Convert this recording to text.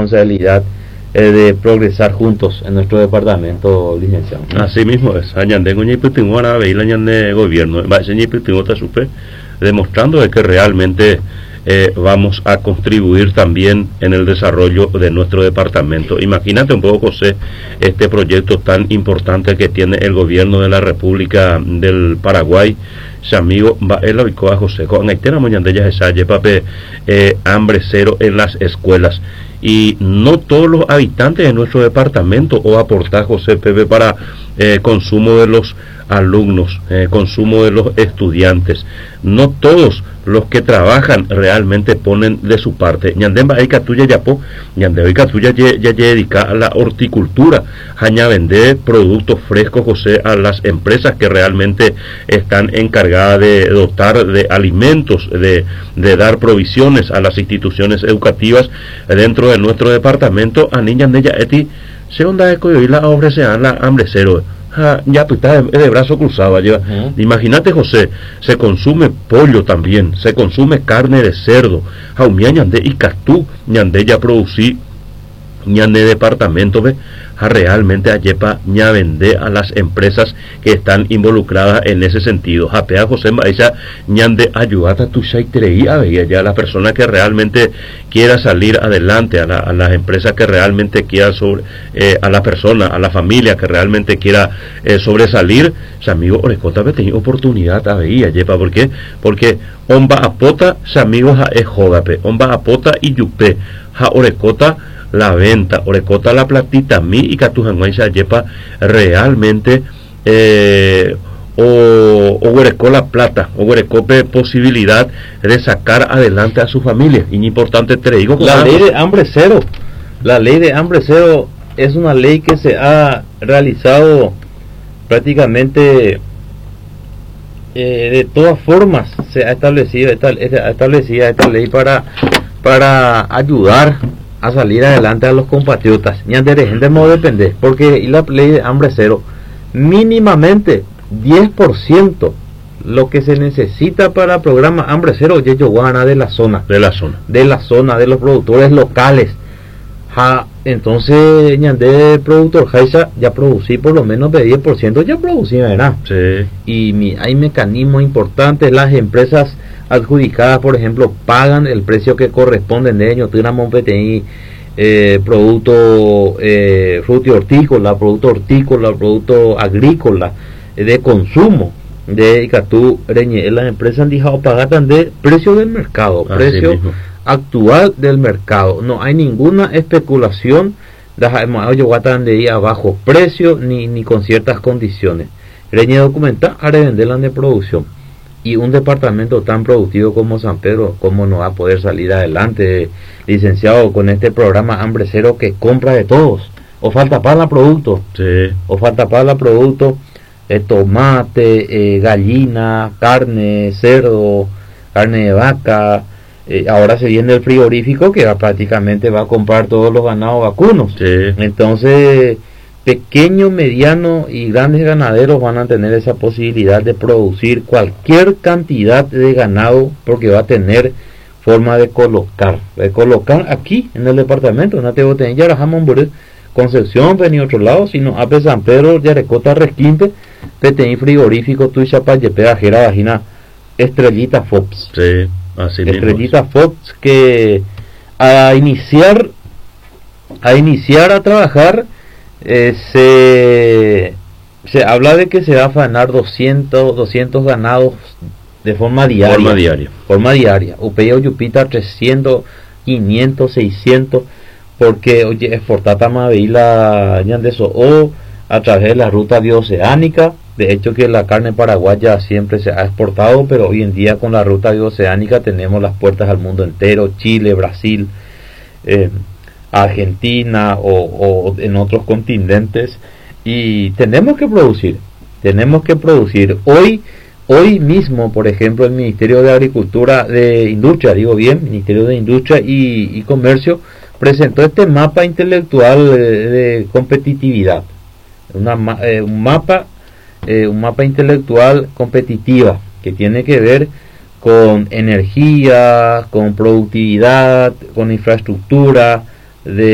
responsabilidad de progresar juntos en nuestro departamento, licenciado. Así mismo es. Añandengo ñe pitinguara veila ñande gobierno. Va ese ñe pitingota supe demostrando de que realmente vamos a contribuir también en el desarrollo de nuestro departamento. Imagínate un poco, José, este proyecto tan importante que tiene el gobierno de la República del Paraguay. Su amigo va el a José con Aitena Moñandella Esalle, pape, hambre cero en las escuelas. Y no todos los habitantes de nuestro departamento o aportar, José Pepe, para consumo de los alumnos, consumo de los estudiantes. No todos los que trabajan realmente ponen de su parte. Ñandemba hay catuya yapo, ñandemba hay catuya ya dedica a la horticultura, aña vender productos frescos, José, a las empresas que realmente están encargadas de dotar de alimentos, de dar provisiones a las instituciones educativas dentro de nuestro departamento. A niñas de ya eti se onda de coyo y la ofrecerán la hambre cero. Ya pues está de brazo cruzado lleva. Imagínate, José, se consume pollo también, se consume carne de cerdo, jaumía ñande y castú ñande ya producí ñande departamento ve a realmente a yepa ña vende a las empresas que están involucradas en ese sentido. Japea José Maiza ñande ayudata tu shaitreí a ver ya la persona que realmente quiera salir adelante, a las empresas que realmente quiera a la persona, a la familia que realmente quiera sobresalir. Su amigo Orecota ve tenido oportunidad a ver yepa, ¿por qué? Porque omba apota su amigo ja es jodape, omba apota y yupe ja Orecota la venta, Orecota la platita mi y catujanguaysa yepa realmente o Orecó la plata, o Orecope posibilidad de sacar adelante a su familia. Y importante te digo, la ley de hambre cero. La ley de hambre cero es una ley que se ha realizado prácticamente de todas formas. Se ha establecido esta ley para ayudar a salir adelante a los compatriotas. Ni de gente no depende, porque y la ley de hambre cero, mínimamente 10% lo que se necesita para el programa hambre cero ya gana de la zona de los productores locales. Entonces ñande productor Jaisa ya producí por lo menos de 10%, ya producí, ¿verdad? Sí. Y hay mecanismos importantes. Las empresas adjudicadas, por ejemplo, pagan el precio que corresponde de ellos. Tenemos PTI, producto frutícola, producto agrícola, de consumo de Icatú Reñe. Las empresas han dejado pagar de precio del mercado, precio mismo actual del mercado. No hay ninguna especulación de ahí a bajo precio ni con ciertas condiciones. Reñe documenta a revenderla de producción. Y un departamento tan productivo como San Pedro, ¿cómo no va a poder salir adelante, licenciado, con este programa hambre cero que compra de todos? O falta para el producto, sí. O falta para el producto, tomate, gallina, carne, cerdo, carne de vaca. Ahora se viene el frigorífico que prácticamente va a comprar todos los ganados vacunos. Sí. Entonces, pequeños, medianos y grandes ganaderos van a tener esa posibilidad de producir cualquier cantidad de ganado, porque va a tener forma de colocar aquí en el departamento. No te voy a tener ya Jamón Concepción, ni otro lado, sino a San Pedro, Yarecota, Resquinte, PTI frigorífico, tu Chapaye, Pedajera, Vagina, Estrellita Fox. Sí, así mismo. Estrellita Fox, que a iniciar a trabajar, se habla de que se va a afanar 200 ganados de forma diaria. Upeo Yupita 300, 500, 600, porque oye, exportar Tamavila o a través de la ruta bioceánica. De hecho que la carne paraguaya siempre se ha exportado, pero hoy en día con la ruta bioceánica tenemos las puertas al mundo entero, Chile, Brasil, Argentina o en otros continentes, y tenemos que producir. Hoy mismo, por ejemplo, el Ministerio de Agricultura, de Industria, Ministerio de Industria y Comercio, presentó este mapa intelectual de competitividad, un mapa intelectual competitiva que tiene que ver con energía, con productividad, con infraestructura,